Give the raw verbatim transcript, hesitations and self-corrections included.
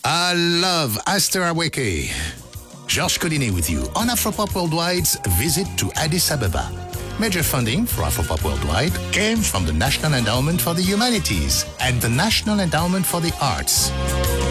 I love Aster Aweke. Georges Collinet with you on Afropop Worldwide's visit to Addis Ababa. Major funding for Afropop Worldwide came from the National Endowment for the Humanities and the National Endowment for the Arts.